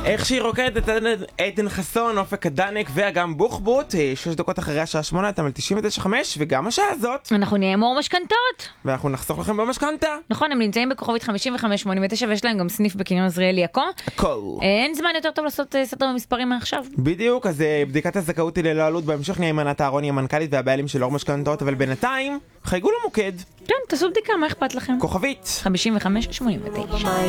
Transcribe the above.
איך שהיא רוקדת, עדן חסון, אופק הדנק ואגם בוחבוט, 6 דקות אחרי השעה 8, אתם על 99.5, וגם השעה הזאת. אנחנו נהיה מור משכנתות. ואנחנו נחסוך לכם במשכנתה. נכון, הם נמצאים בכוכבית 55-89, ויש להם גם סניף בקניון עזריאלי יעקב. הכל. אין זמן יותר טוב לעשות סדר במספרים מעכשיו. בדיוק, אז בדיקת הזכאות היא ללא עלות, בהמשך נהיה עם ענת אהרוני המנכ"לית והבעלים של אור משכנתות, אבל בינתיים, חייגו למוקד. כן, תעשו בדיקה, מה אכפת לכם? כוכבית 55-89.